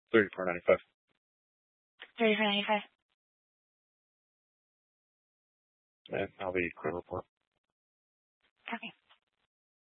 $34.95. 34.95. And I'll be clear report. Okay.